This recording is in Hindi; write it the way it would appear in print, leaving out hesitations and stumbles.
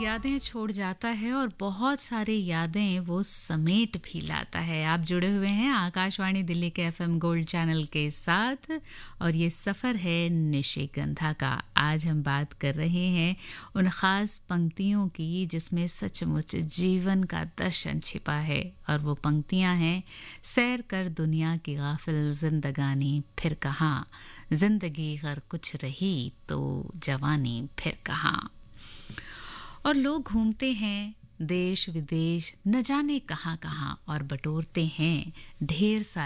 यादें छोड़ जाता है और बहुत सारी यादें वो समेट भी लाता है। आप जुड़े हुए हैं आकाशवाणी दिल्ली के एफएम गोल्ड चैनल के साथ और ये सफ़र है निशिगंधा का। आज हम बात कर रहे हैं उन ख़ास पंक्तियों की जिसमें सचमुच जीवन का दर्शन छिपा है और वो पंक्तियां हैं, सैर कर दुनिया की गाफिल जिंदगानी फिर कहाँ, जिंदगी अगर कुछ रही तो जवानी फिर कहाँ। और लोग घूमते हैं देश विदेश न जाने कहाँ कहाँ और बटोरते हैं ढेर सारे